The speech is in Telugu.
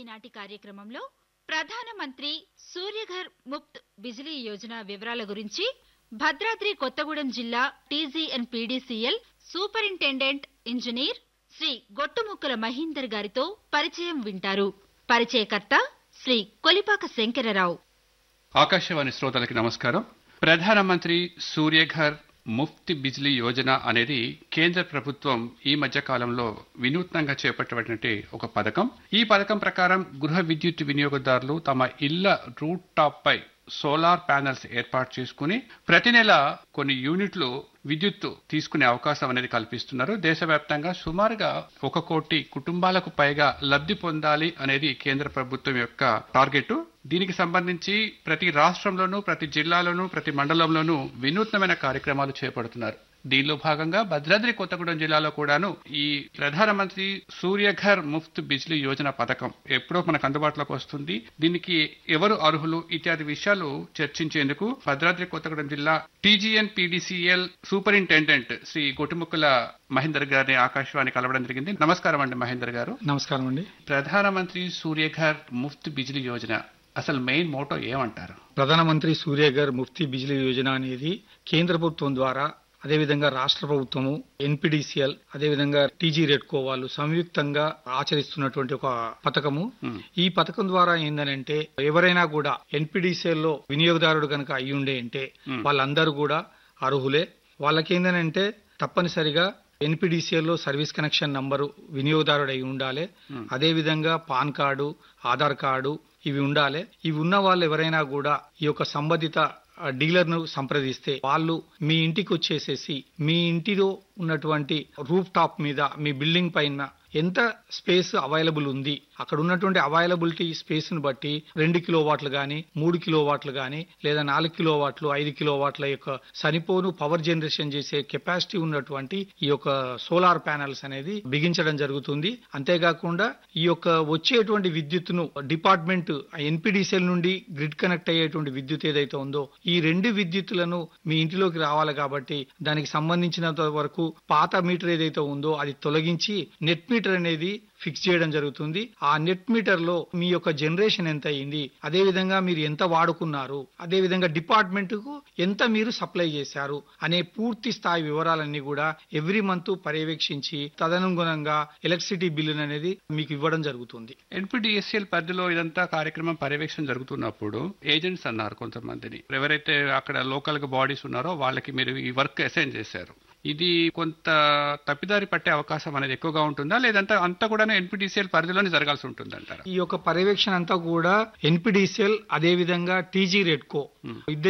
ఈనాటి కార్యక్రమంలో ప్రధానమంత్రి సూర్యఘర్ ముఫ్త్ బిజిలీ యోజన వివరాల గురించి భద్రాద్రి కొత్తగూడెం జిల్లా TGNPDCL superintendent engineer Shri Gottumukkala Mahinder గారితో పరిచయం వింటారు. పరిచయకర్త శ్రీ కొలిపాక శంకరరావు. ఆకాశవాణి శ్రోతలకి నమస్కారం. ప్రధానమంత్రి సూర్యఘర్ ముఫ్త్ బిజిలీ యోజన అనేది కేంద్ర ప్రభుత్వం ఈ మధ్య కాలంలో వినూత్నంగా చేపట్టినటువంటి ఒక పథకం. ఈ పథకం ప్రకారం గృహ విద్యుత్ వినియోగదారులు తమ ఇళ్ల రూట్ టాప్ పై సోలార్ ప్యానెల్స్ ఏర్పాటు చేసుకుని ప్రతి నెల కొన్ని యూనిట్లు విద్యుత్తు తీసుకునే అవకాశం అనేది కల్పిస్తున్నారు. దేశవ్యాప్తంగా సుమారుగా 1 కోటి కుటుంబాలకు పైగా లబ్ధి పొందాలి అనేది కేంద్ర ప్రభుత్వం యొక్క టార్గెట్. దీనికి సంబంధించి ప్రతి రాష్ట్రంలోనూ, ప్రతి జిల్లాలోనూ, ప్రతి మండలంలోనూ వినూత్నమైన కార్యక్రమాలు చేపడుతున్నారు. దీనిలో భాగంగా భద్రాద్రి కొత్తగూడెం జిల్లాలో కూడాను ఈ ప్రధానమంత్రి సూర్యఘర్ ముఫ్త్ బిజిలీ యోజన పథకం ఎప్పుడో మనకు అందుబాటులోకి వస్తుంది. దీనికి ఎవరు అర్హులు ఇత్యాది విషయాలు చర్చించేందుకు భద్రాద్రి కొత్తగూడెం జిల్లా టీజీఎన్పీడీసీఎల్ సూపరింటెండెంట్ శ్రీ గొట్టుముక్కల మహేందర్ గారిని ఆకాశవాణి కలవడం జరిగింది. నమస్కారం అండి మహేందర్ గారు. నమస్కారం అండి. ప్రధానమంత్రి సూర్యఘర్ ముఫ్త్ బిజిలీ యోజన అసలు మెయిన్ మోటో ఏమంటారు? ప్రధానమంత్రి సూర్యఘర్ ముఫ్తీ బిజిలీ యోజన అనేది కేంద్ర ప్రభుత్వం ద్వారా, అదేవిధంగా రాష్ట్ర ప్రభుత్వము, ఎన్పీడీసీఎల్, అదేవిధంగా టీజీ రెడ్కో వాళ్ళు సంయుక్తంగా ఆచరిస్తున్నటువంటి ఒక పథకము. ఈ పథకం ద్వారా ఏందనంటే ఎవరైనా కూడా ఎన్పీడీసీఎల్ లో వినియోగదారుడు కనుక అయ్యుండే అంటే వాళ్ళందరూ కూడా అర్హులే. వాళ్ళకేందనంటే తప్పనిసరిగా ఎన్పీడీసీఎల్ లో సర్వీస్ కనెక్షన్ నంబరు వినియోగదారుడు అయి ఉండాలి. అదేవిధంగా పాన్ కార్డు, ఆధార్ కార్డు ఇవి ఉండాలి. ఇవి ఉన్న వాళ్ళు ఎవరైనా కూడా ఈ యొక్క సంబంధిత డీలర్ ను సంప్రదిస్తే వాళ్ళు మీ ఇంటికి వచ్చేసేసి మీ ఇంటిలో ఉన్నటువంటి రూఫ్ టాప్ మీద మీ బిల్డింగ్ పైన ఎంత స్పేస్ అవైలబుల్ ఉంది, అక్కడ ఉన్నటువంటి అవైలబిలిటీ స్పేస్ ను బట్టి 2 కిలోవాట్లు గానీ, 3 కిలోవాట్లు గానీ, లేదా 4 కిలోవాట్లు, 5 కిలోవాట్ల యొక్క సరిపోను పవర్ జనరేషన్ చేసే కెపాసిటీ ఉన్నటువంటి ఈ యొక్క సోలార్ ప్యానెల్స్ అనేది బిగించడం జరుగుతుంది. అంతేకాకుండా ఈ యొక్క వచ్చేటువంటి విద్యుత్తును డిపార్ట్మెంట్ ఎన్పీడీసీఎల్ నుండి గ్రిడ్ కనెక్ట్ అయ్యేటువంటి విద్యుత్ ఏదైతే ఉందో ఈ 2 విద్యుత్తులను మీ ఇంటిలోకి రావాలి. కాబట్టి దానికి సంబంధించినంత వరకు పాత మీటర్ ఏదైతే ఉందో అది తొలగించి నెట్ మీటర్ అనేది ఫిక్స్ చేయడం జరుగుతుంది. ఆ నెట్ మీటర్ లో మీ యొక్క జనరేషన్ ఎంత అయింది, అదే విధంగా మీరు ఎంత వాడుకున్నారు, అదే విధంగా డిపార్ట్మెంట్ కు ఎంత మీరు సప్లై చేశారు అనే పూర్తి స్థాయి వివరాలన్నీ కూడా ఎవ్రీ మంత్ పర్యవేక్షించి తదనుగుణంగా ఎలక్ట్రిసిటీ బిల్లు అనేది మీకు ఇవ్వడం జరుగుతుంది. ఎన్పీడీసీఎల్ పరిధిలో ఇదంతా కార్యక్రమం పర్యవేక్షణ జరుగుతున్నప్పుడు ఏజెంట్స్ అన్నారు కొంతమందిని, ఎవరైతే అక్కడ లోకల్ గా బాడీస్ ఉన్నారో వాళ్ళకి మీరు ఈ వర్క్ అసైన్ చేశారు. ఇది కొంత తప్పిదారి పట్టే అవకాశం అనేది ఎక్కువగా ఉంటుందా, లేదంటే అంతా కూడా ఎన్పీడీసీఎల్ పరిధిలోనే జరగాల్సి ఉంటుందంటారా? ఈ యొక్క పర్యవేక్షణ అంతా కూడా ఎన్పీడీసీఎల్ అదే విధంగా టీజీ రెడ్కో